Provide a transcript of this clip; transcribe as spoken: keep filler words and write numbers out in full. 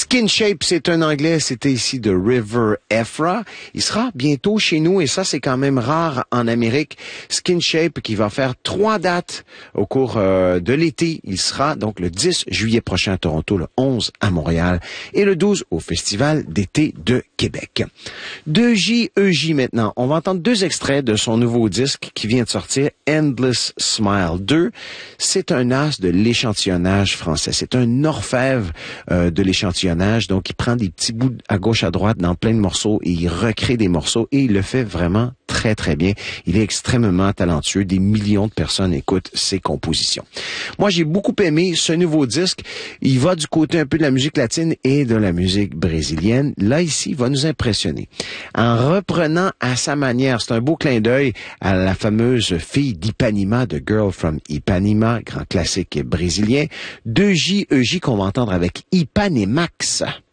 Skin Shape, c'est un anglais, c'était ici de River Ephra. Il sera bientôt chez nous et ça, c'est quand même rare en Amérique. Skin Shape qui va faire trois dates au cours euh, de l'été. Il sera donc le dix juillet prochain à Toronto, le onze à Montréal et le douze au Festival d'été de Québec. De J E J maintenant. On va entendre deux extraits de son nouveau disque qui vient de sortir, Endless Smile deux. C'est un as de l'échantillonnage français. C'est un orfèvre euh, de l'échantillonnage. Donc, il prend des petits bouts à gauche, à droite dans plein de morceaux et il recrée des morceaux et il le fait vraiment très, très bien. Il est extrêmement talentueux. Des millions de personnes écoutent ses compositions. Moi, j'ai beaucoup aimé ce nouveau disque. Il va du côté un peu de la musique latine et de la musique brésilienne. Là, ici, il va nous impressionner. En reprenant à sa manière, c'est un beau clin d'œil à la fameuse fille d'Ipanema, de Girl from Ipanema, grand classique brésilien, de J E J qu'on va entendre avec Ipanemax.